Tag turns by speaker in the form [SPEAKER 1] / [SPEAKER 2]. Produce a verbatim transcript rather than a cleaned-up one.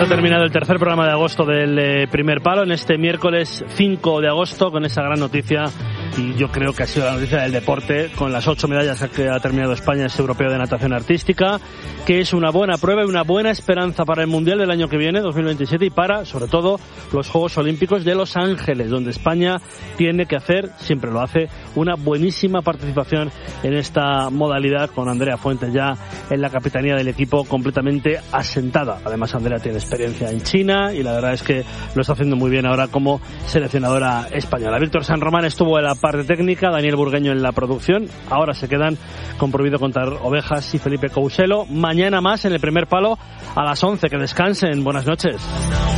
[SPEAKER 1] ha terminado el tercer programa de agosto del eh, Primer Palo, en este miércoles cinco de agosto, con esa gran noticia, y yo creo que ha sido la noticia del deporte, con las ocho medallas que ha terminado España, ese europeo de natación artística, que es una buena prueba y una buena esperanza para el Mundial del año que viene, dos mil veintisiete, y para, sobre todo, los Juegos Olímpicos de Los Ángeles, donde España tiene que hacer, siempre lo hace, una buenísima participación en esta modalidad, con Andrea Fuentes ya en la capitanía del equipo completamente asentada. Además, Andrea tiene experiencia en China y la verdad es que lo está haciendo muy bien ahora como seleccionadora española. Víctor San Román estuvo en la parte técnica, Daniel Burgueño en la producción. Ahora se quedan con Prohibido Contar Ovejas y Felipe Couselo. Mañana más en el Primer Palo a las once. Que descansen. Buenas noches.